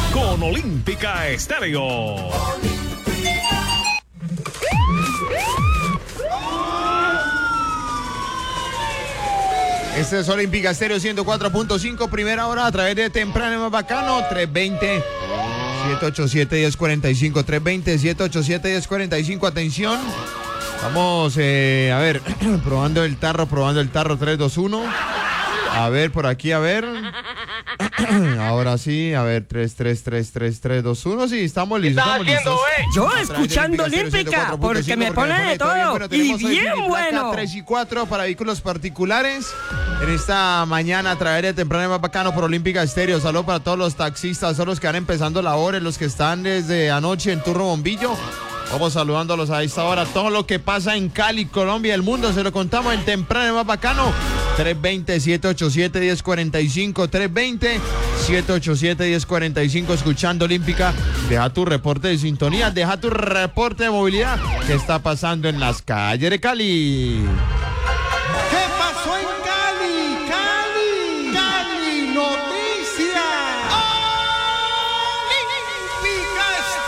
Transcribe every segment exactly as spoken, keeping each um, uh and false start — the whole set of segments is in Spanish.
con Olímpica Estéreo. Este es Olímpica Estéreo ciento cuatro punto cinco, primera hora a través de Temprano Más Bacano, tres veinte, siete ocho siete, uno cero cuatro cinco, tres veinte, siete ocho siete, uno cero cuatro cinco, atención. Vamos, eh, a ver, probando el tarro, probando el tarro, tres, dos, uno. A ver, por aquí, a ver. Ahora sí, a ver, tres, tres, tres, tres, tres, dos, uno. Sí, estamos listos. ¿Qué estás haciendo, eh? Yo escuchando Olímpica, porque me pone de todo. Bueno, Y tenemos hoy bien placa bueno. tres y cuatro para vehículos particulares. En esta mañana a través de Temprano Más Bacano por Olímpica Estéreo. Saludos para todos los taxistas, todos los que van empezando labores, los que están desde anoche en turno bombillo. Vamos saludándolos a esta hora. Todo lo que pasa en Cali, Colombia, el mundo, se lo contamos en Temprano Más Bacano. tres veinte, siete ocho siete, uno cero cuatro cinco. tres veinte, siete ocho siete, uno cero cuatro cinco. Escuchando Olímpica. Deja tu reporte de sintonía. Deja tu reporte de movilidad. ¿Qué está pasando en las calles de Cali? ¿Qué pasó en Cali? Cali, Cali, noticia. Olímpica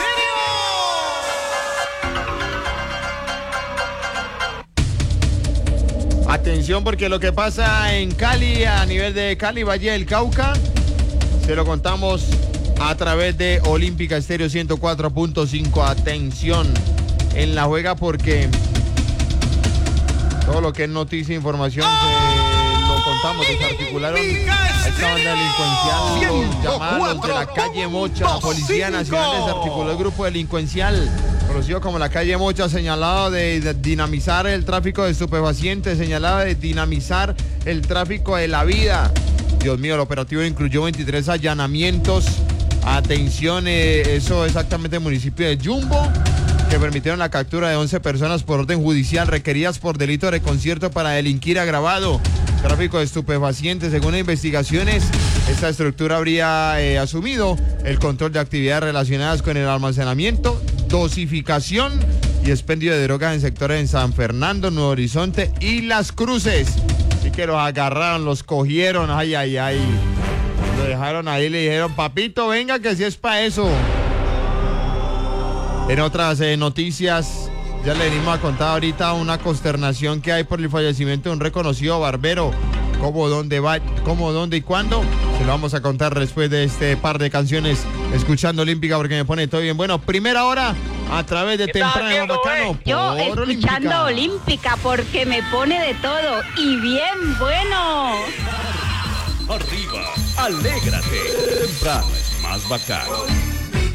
Estéreo. Atención, porque lo que pasa en Cali, a nivel de Cali, Valle del Cauca, se lo contamos a través de Olímpica Estéreo ciento cuatro punto cinco. Atención en la juega, porque todo lo que es noticia e información se lo contamos. Desarticularon a esta banda delincuencial llamada Los de la Calle Mocha. La Policía Nacional desarticuló el grupo delincuencial conocido como la Calle Mocha, señalado de dinamizar el tráfico de estupefacientes, señalado de dinamizar el tráfico de la vida. Dios mío, el operativo incluyó veintitrés allanamientos. Atención, eh, eso exactamente el municipio de Jumbo, que permitieron la captura de once personas por orden judicial requeridas por delito de concierto para delinquir agravado. Tráfico de estupefacientes. Según las investigaciones, esta estructura habría eh, asumido el control de actividades relacionadas con el almacenamiento, dosificación y expendio de drogas en sectores en San Fernando, Nuevo Horizonte y Las Cruces. Así que los agarraron, los cogieron, ay, ay, ay. Lo dejaron ahí, le dijeron, papito, venga, que si es para eso. En otras eh, noticias, ya le venimos a contar ahorita una consternación que hay por el fallecimiento de un reconocido barbero. ¿Cómo, dónde va, cómo, dónde y cuándo? Se lo vamos a contar después de este par de canciones, escuchando Olímpica, porque me pone todo bien. Bueno, primera hora a través de Temprano Más Bacano. Yo por escuchando Olímpica. Olímpica, porque me pone de todo y bien bueno. Arriba, alégrate. Temprano es más bacano.